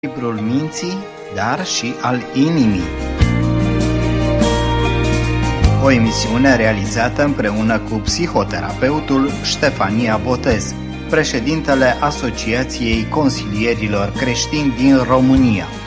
echilibrul minții, dar și al inimii. O emisiune realizată împreună cu psihoterapeutul Ștefania Botez, președintele Asociației Consilierilor Creștini din România.